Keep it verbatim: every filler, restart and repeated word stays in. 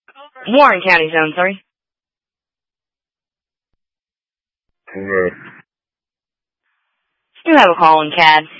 Warren County, Zone three. Okay. You have a call in, C A D.